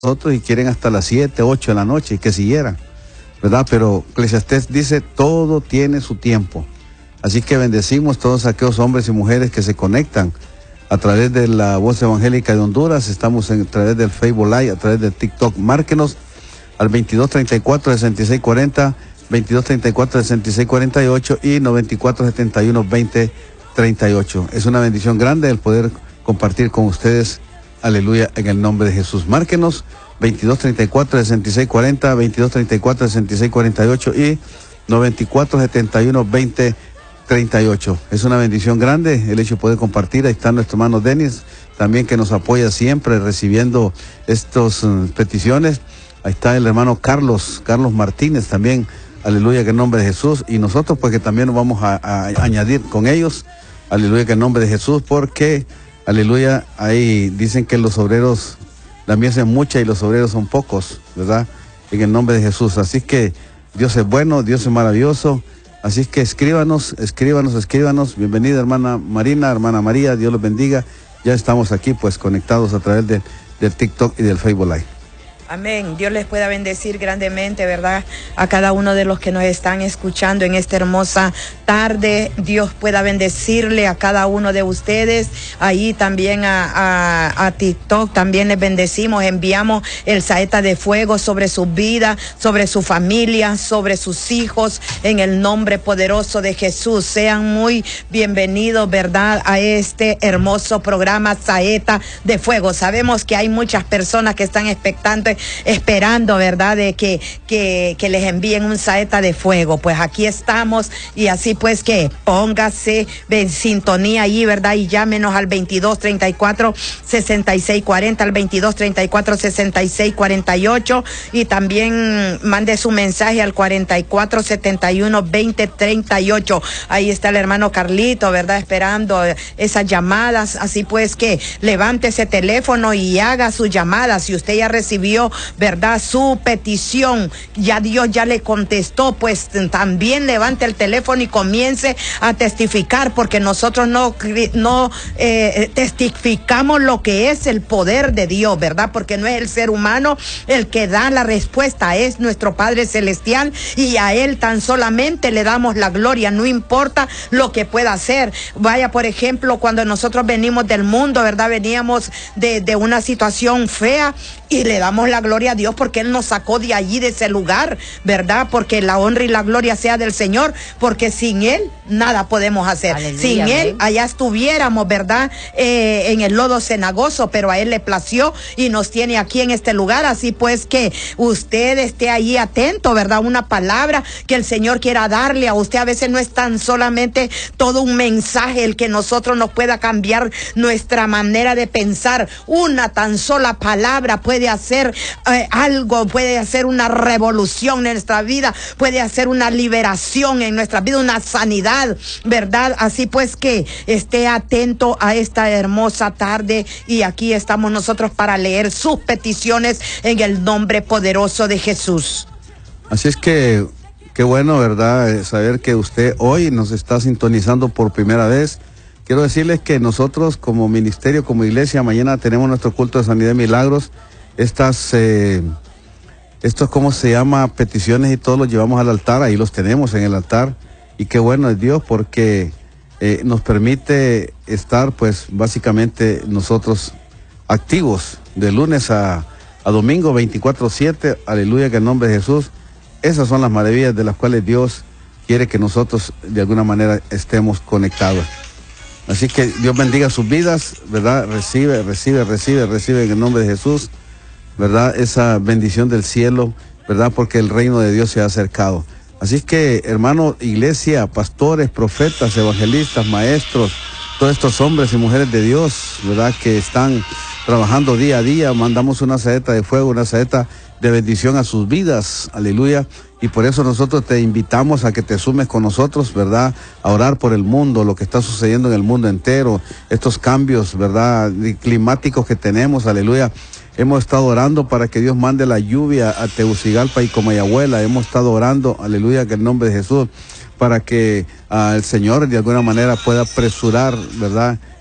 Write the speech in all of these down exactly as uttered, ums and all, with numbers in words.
nosotros y quieren hasta las siete, ocho de la noche y que siguieran, ¿verdad? Pero Eclesiastés dice, todo tiene su tiempo. Así que bendecimos todos aquellos hombres y mujeres que se conectan a través de la Voz Evangélica de Honduras. Estamos en, a través del Facebook Live, a través de TikTok. Márquenos al veintidós treinta y cuatro, sesenta y seis cuarenta, veintidós treinta y cuatro, sesenta y seis cuarenta y ocho y noventa y cuatro setenta y uno veinte treinta y ocho. Es una bendición grande el poder compartir con ustedes. Aleluya, en el nombre de Jesús. Márquenos veintidós treinta y cuatro, sesenta y seis cuarenta, veintidós treinta y cuatro, sesenta y seis cuarenta y ocho y noventa y cuatro setenta y uno veinte treinta y ocho. Es una bendición grande el hecho de poder compartir. Ahí está nuestro hermano Denis, también que nos apoya siempre recibiendo estas uh, peticiones. Ahí está el hermano Carlos, Carlos Martínez también. Aleluya, que en nombre de Jesús. Y nosotros pues que también nos vamos a, a, a añadir con ellos. Aleluya, que en nombre de Jesús, porque aleluya, ahí dicen que los obreros, la mies es mucha y los obreros son pocos, ¿verdad? En el nombre de Jesús. Así que Dios es bueno, Dios es maravilloso. Así que escríbanos, escríbanos, escríbanos. Bienvenida hermana Marina, hermana María, Dios los bendiga. Ya estamos aquí pues conectados a través de, del TikTok y del Facebook Live. Amén. Dios les pueda bendecir grandemente, ¿verdad? A cada uno de los que nos están escuchando en esta hermosa tarde. Dios pueda bendecirle a cada uno de ustedes. Ahí también a, a, a TikTok también les bendecimos. Enviamos el saeta de fuego sobre su vida, sobre su familia, sobre sus hijos, en el nombre poderoso de Jesús. Sean muy bienvenidos, ¿verdad? A este hermoso programa Saeta de Fuego. Sabemos que hay muchas personas que están expectantes, esperando, ¿verdad?, de que, que, que les envíen un saeta de fuego. Pues aquí estamos y así pues que póngase en sintonía ahí, ¿verdad? Y llámenos al veintidós treinta y cuatro, sesenta y seis cuarenta, al veintidós treinta y cuatro, sesenta y seis cuarenta y ocho y también mande su mensaje al cuarenta y cuatro setenta y uno veinte treinta y ocho. Ahí está el hermano Carlito, ¿verdad?, esperando esas llamadas. Así pues que levante ese teléfono y haga su llamada. Si usted ya recibió, ¿verdad?, su petición, ya Dios ya le contestó, pues también levante el teléfono y comience a testificar, porque nosotros no, no eh, testificamos lo que es el poder de Dios, ¿verdad? Porque no es el ser humano el que da la respuesta, es nuestro Padre Celestial, y a Él tan solamente le damos la gloria, no importa lo que pueda hacer. Vaya, por ejemplo, cuando nosotros venimos del mundo, ¿verdad?, veníamos de, de una situación fea y le damos la gloria a Dios porque Él nos sacó de allí, de ese lugar, ¿verdad? Porque la honra y la gloria sea del Señor, porque sin Él nada podemos hacer. Aleluya, sin amén. Él allá estuviéramos, ¿verdad?, eh, en el lodo cenagoso, pero a Él le plació y nos tiene aquí en este lugar. Así pues que usted esté ahí atento, ¿verdad? Una palabra que el Señor quiera darle a usted. A veces no es tan solamente todo un mensaje el que nosotros nos pueda cambiar nuestra manera de pensar. Una tan sola palabra puede hacer eh, algo, puede hacer una revolución en nuestra vida, puede hacer una liberación en nuestra vida, una sanidad, ¿verdad? Así pues que esté atento a esta hermosa tarde y aquí estamos nosotros para leer sus peticiones en el nombre poderoso de Jesús. Así es que qué bueno, ¿verdad?, saber que usted hoy nos está sintonizando por primera vez. Quiero decirles que nosotros como ministerio, como iglesia, mañana tenemos nuestro culto de sanidad y milagros. Estas, eh, estos, ¿cómo se llama?, peticiones y todos los llevamos al altar, ahí los tenemos en el altar. Y qué bueno es Dios porque eh, nos permite estar, pues, básicamente nosotros activos de lunes a, a domingo, veinticuatro siete, aleluya, que en nombre de Jesús. Esas son las maravillas de las cuales Dios quiere que nosotros de alguna manera estemos conectados. Así que Dios bendiga sus vidas, ¿verdad? Recibe, recibe, recibe, recibe en el nombre de Jesús, ¿verdad? Esa bendición del cielo, ¿verdad? Porque el reino de Dios se ha acercado. Así que, hermano, iglesia, pastores, profetas, evangelistas, maestros, todos estos hombres y mujeres de Dios, ¿verdad?, que están trabajando día a día, mandamos una saeta de fuego, una saeta de bendición a sus vidas, aleluya. Y por eso nosotros te invitamos a que te sumes con nosotros, ¿verdad?, a orar por el mundo, lo que está sucediendo en el mundo entero, estos cambios, ¿verdad?, climáticos que tenemos, aleluya. Hemos estado orando para que Dios mande la lluvia a Tegucigalpa y Comayagüela. Hemos estado orando, aleluya, que en el nombre de Jesús, para que uh, el Señor de alguna manera pueda apresurar, ¿verdad?,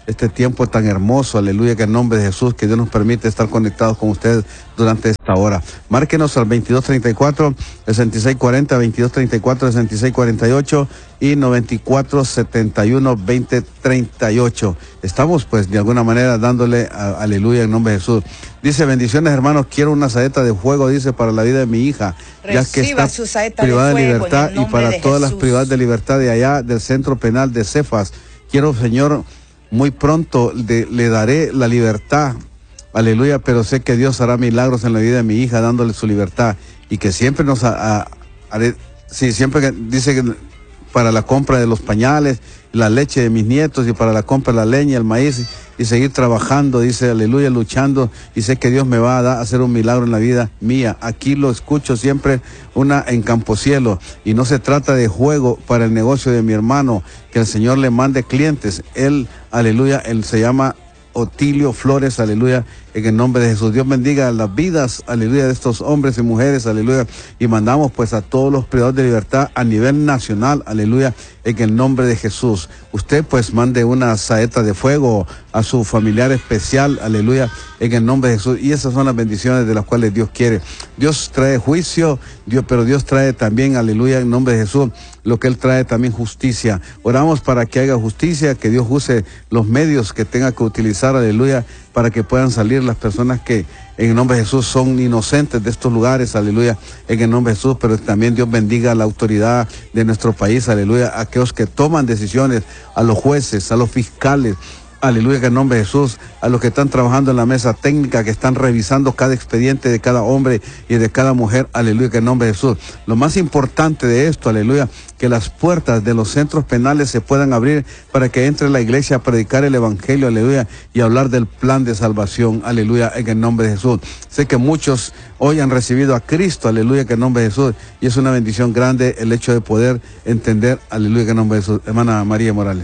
este tiempo tan hermoso, aleluya, que en nombre de Jesús, que Dios nos permite estar conectados con ustedes durante esta hora. Márquenos al veintidós treinta y cuatro, sesenta y seis cuarenta, veintidós treinta y cuatro, sesenta y seis cuarenta y ocho y noventa y cuatro setenta y uno veinte treinta y ocho. Estamos pues de alguna manera dándole a, aleluya en nombre de Jesús. Dice, bendiciones hermanos, quiero una saeta de fuego, dice, para la vida de mi hija, Reciba ya que está su saeta privada de, de fuego, libertad, y para todas Jesús. las privadas de libertad de allá del centro penal de Cefas. Quiero, Señor, muy pronto de, le daré la libertad, aleluya, pero sé que Dios hará milagros en la vida de mi hija dándole su libertad, y que siempre nos ha, ha, haré, sí, siempre que dice que para la compra de los pañales, la leche de mis nietos, y para la compra de la leña, el maíz, y seguir trabajando, dice, aleluya, luchando, y sé que Dios me va a dar, a hacer un milagro en la vida mía. Aquí lo escucho siempre, una en Camposielo, y no se trata de juego para el negocio de mi hermano, que el Señor le mande clientes. Él, aleluya, él se llama Otilio Flores, aleluya, en el nombre de Jesús. Dios bendiga las vidas, aleluya, de estos hombres y mujeres, aleluya, y mandamos pues a todos los privados de libertad a nivel nacional, aleluya, en el nombre de Jesús. Usted pues mande una saeta de fuego a su familiar especial, aleluya, en el nombre de Jesús, y esas son las bendiciones de las cuales Dios quiere. Dios trae juicio, Dios, pero Dios trae también, aleluya, en nombre de Jesús, lo que Él trae también justicia. Oramos para que haya justicia, que Dios use los medios que tenga que utilizar, aleluya, para que puedan salir las personas que en el nombre de Jesús son inocentes de estos lugares, aleluya, en el nombre de Jesús, pero también Dios bendiga a la autoridad de nuestro país, aleluya, a aquellos que toman decisiones, a los jueces, a los fiscales, aleluya, que en nombre de Jesús, a los que están trabajando en la mesa técnica, que están revisando cada expediente de cada hombre y de cada mujer, aleluya, que en nombre de Jesús. Lo más importante de esto, aleluya, que las puertas de los centros penales se puedan abrir para que entre la iglesia a predicar el evangelio, aleluya, y hablar del plan de salvación, aleluya, en el nombre de Jesús. Sé que muchos hoy han recibido a Cristo, aleluya, que en nombre de Jesús, y es una bendición grande el hecho de poder entender, aleluya, que en nombre de Jesús. Hermana María Morales.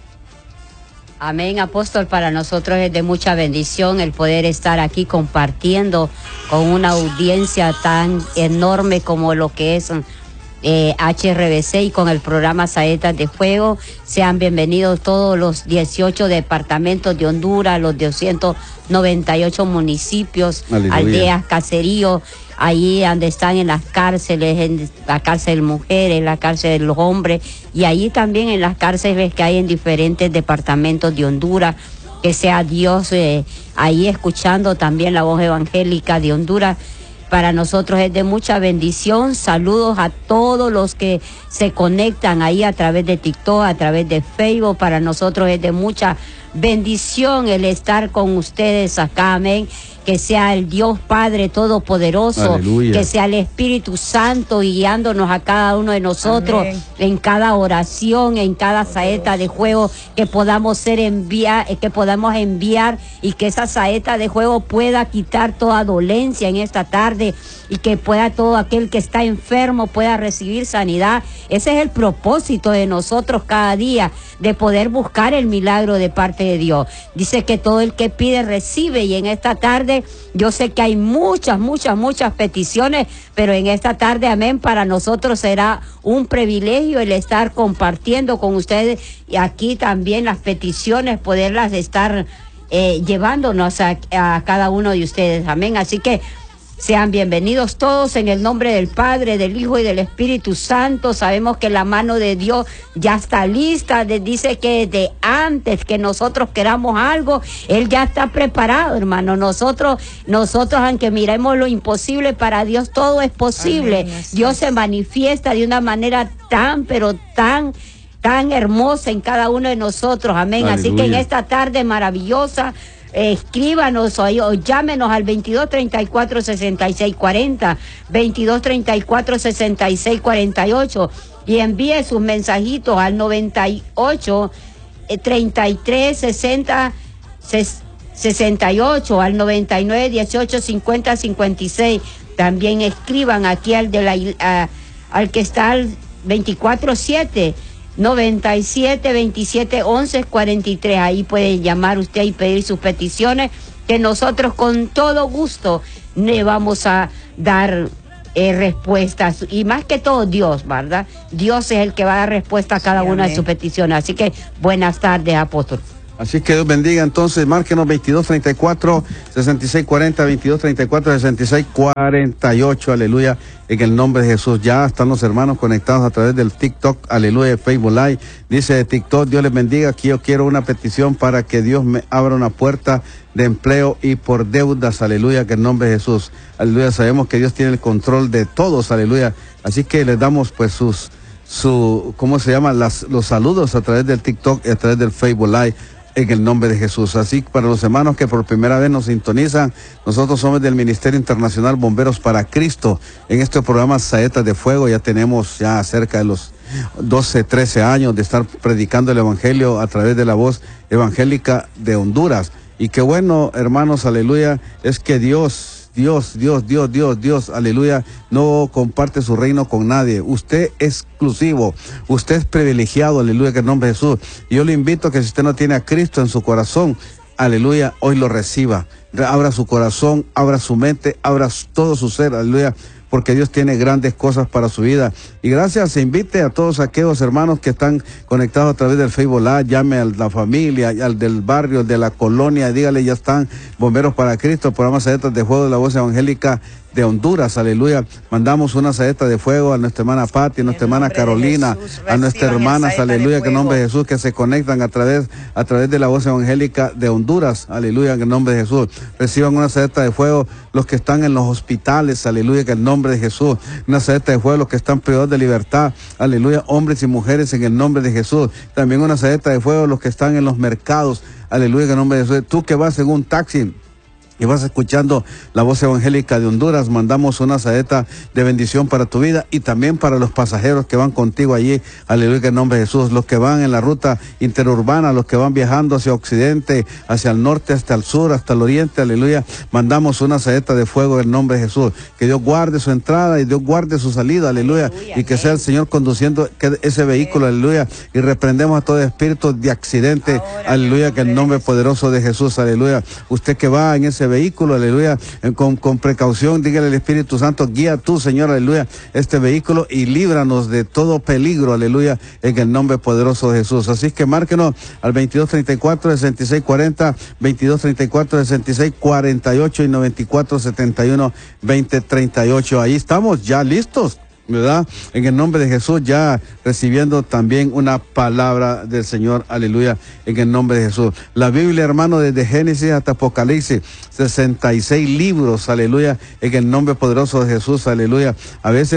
Amén, apóstol, para nosotros es de mucha bendición el poder estar aquí compartiendo con una audiencia tan enorme como lo que es eh, H R B C y con el programa Saetas de Fuego. Sean bienvenidos todos los dieciocho departamentos de Honduras, los doscientos noventa y ocho municipios, aleluya, aldeas, caseríos, ahí donde están en las cárceles, en la cárcel de mujeres, en la cárcel de los hombres, y ahí también en las cárceles que hay en diferentes departamentos de Honduras. Que sea Dios eh, ahí escuchando también la voz evangélica de Honduras. Para nosotros es de mucha bendición. Saludos a todos los que se conectan ahí a través de TikTok, a través de Facebook. Para nosotros es de mucha bendición el estar con ustedes acá, amén. Que sea el Dios Padre Todopoderoso, aleluya, que sea el Espíritu Santo guiándonos a cada uno de nosotros, amén, en cada oración, en cada saeta de fuego, que podamos ser enviar, que podamos enviar y que esa saeta de fuego pueda quitar toda dolencia en esta tarde y que pueda todo aquel que está enfermo pueda recibir sanidad. Ese es el propósito de nosotros cada día, de poder buscar el milagro de parte de Dios. Dice que todo el que pide recibe, y en esta tarde yo sé que hay muchas, muchas, muchas peticiones, pero en esta tarde, amén, para nosotros será un privilegio el estar compartiendo con ustedes y aquí también las peticiones, poderlas estar eh, llevándonos a, a cada uno de ustedes, amén. Así que sean bienvenidos todos en el nombre del Padre, del Hijo y del Espíritu Santo. Sabemos que la mano de Dios ya está lista. Dice que de antes que nosotros queramos algo, Él ya está preparado, hermano. Nosotros, nosotros aunque miremos lo imposible, para Dios todo es posible. Amén, Dios se manifiesta de una manera tan, pero tan... tan hermosa en cada uno de nosotros, amén. Aleluya. Así que en esta tarde maravillosa, eh, escríbanos o, o llámenos al veintidós treinta y cuatro sesenta y seis cuarenta, veintidós treinta y cuatro sesenta y seis cuarenta y ocho, y envíe sus mensajitos al noventa y ocho treinta y tres sesenta sesenta y ocho, al noventa y nueve dieciocho cincuenta cincuenta y seis. También escriban aquí al de la a, al que está al veinticuatro siete noventa y siete veintisiete once cuarenta y tres. Ahí puede llamar usted y pedir sus peticiones, que nosotros con todo gusto le vamos a dar eh, respuestas, y más que todo Dios, ¿verdad? Dios es el que va a dar respuesta a cada sí, una amén, de sus peticiones. Así que buenas tardes, apóstol. Así que Dios bendiga. Entonces, márquenos veintidós treinta y cuatro, sesenta y seis cuarenta, veintidós treinta y cuatro, sesenta y seis cuarenta y ocho, aleluya, en el nombre de Jesús. Ya están los hermanos conectados a través del TikTok, aleluya, Facebook Live. Dice de TikTok, Dios les bendiga, aquí yo quiero una petición para que Dios me abra una puerta de empleo y por deudas, aleluya, que en nombre de Jesús, aleluya. Sabemos que Dios tiene el control de todos, aleluya. Así que les damos pues sus, su, ¿cómo se llama? Las, los saludos a través del TikTok y a través del Facebook Live. En el nombre de Jesús. Así para los hermanos que por primera vez nos sintonizan, nosotros somos del Ministerio Internacional Bomberos para Cristo. En este programa Saetas de Fuego ya tenemos ya cerca de los doce, trece años de estar predicando el Evangelio a través de la voz evangélica de Honduras. Y qué bueno, hermanos, aleluya, es que Dios... Dios, Dios, Dios, Dios, Dios, aleluya, no comparte su reino con nadie. Usted es exclusivo, usted es privilegiado, aleluya, que en nombre de Jesús. Y yo le invito a que si usted no tiene a Cristo en su corazón, aleluya, hoy lo reciba. Abra su corazón, abra su mente, abra todo su ser, aleluya, porque Dios tiene grandes cosas para su vida. Y gracias, se invite a todos aquellos hermanos que están conectados a través del Facebook Live, llame a la familia, al del barrio, de la colonia, dígale, ya están Bomberos para Cristo, el programa Saetas de Fuego de la Voz Evangélica de Honduras, aleluya. Mandamos una saeta de fuego a nuestra hermana Pati, a nuestra hermana Carolina, Jesús, a nuestras hermanas, aleluya, que en nombre de Jesús, que se conectan a través, a través de la Voz Evangélica de Honduras, aleluya, que en nombre de Jesús. Reciban una saeta de fuego los que están en los hospitales, aleluya, que en nombre de Jesús. Una saeta de fuego los que están privados de libertad, aleluya, hombres y mujeres en el nombre de Jesús. También una saeta de fuego los que están en los mercados, aleluya, que en nombre de Jesús. Tú que vas en un taxi y vas escuchando la Voz Evangélica de Honduras, mandamos una saeta de bendición para tu vida y también para los pasajeros que van contigo allí, aleluya, en nombre de Jesús, los que van en la ruta interurbana, los que van viajando hacia occidente, hacia el norte, hasta el sur, hasta el oriente, aleluya, mandamos una saeta de fuego en nombre de Jesús, que Dios guarde su entrada y Dios guarde su salida, aleluya, aleluya, y que sea el Señor conduciendo ese vehículo, aleluya, y reprendemos a todo espíritu de accidente, ahora, aleluya, que el nombre poderoso de Jesús, aleluya. Usted que va en ese vehículo, aleluya, con, con precaución, dígale al Espíritu Santo, guía tú, Señor, aleluya, este vehículo y líbranos de todo peligro, aleluya, en el nombre poderoso de Jesús. Así que márquenos al veintidós treinta y cuatro, sesenta y seis cuarenta, veintidós treinta y cuatro, sesenta y seis cuarenta y ocho y noventa y cuatro, setenta y uno, veinte, treinta y ocho. Ahí estamos, ya listos, ¿verdad? En el nombre de Jesús, ya recibiendo también una palabra del Señor, aleluya, en el nombre de Jesús. La Biblia, hermano, desde Génesis hasta Apocalipsis, sesenta y seis libros, aleluya, en el nombre poderoso de Jesús, aleluya. A veces